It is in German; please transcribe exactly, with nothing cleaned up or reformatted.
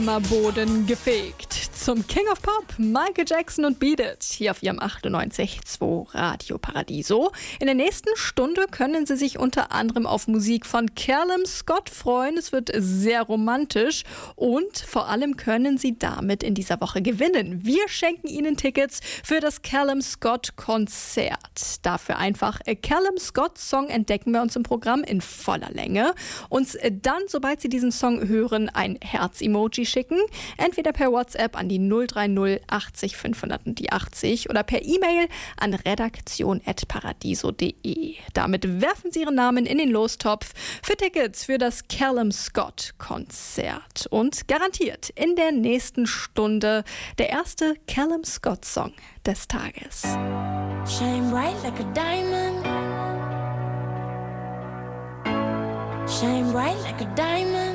Boden gefegt. Zum King of Pop, Michael Jackson und Beat It, hier auf ihrem achtundneunzig Komma zwei Radio Paradiso. In der nächsten Stunde können Sie sich unter anderem auf Musik von Callum Scott freuen. Es wird sehr romantisch und vor allem können Sie damit in dieser Woche gewinnen. Wir schenken Ihnen Tickets für das Callum Scott Konzert. Dafür einfach Callum Scott Song entdecken wir uns im Programm in voller Länge. Uns dann, sobald Sie diesen Song hören, ein Herz-Emoji schicken. Entweder per WhatsApp an die null drei null achtzig fünfhundert und die achtzig oder per E-Mail an redaktion at paradiso punkt de. Damit werfen Sie Ihren Namen in den Lostopf für Tickets für das Callum Scott Konzert. Und garantiert in der nächsten Stunde der erste Callum Scott Song des Tages. Shine bright like a diamond. Shine bright like a diamond.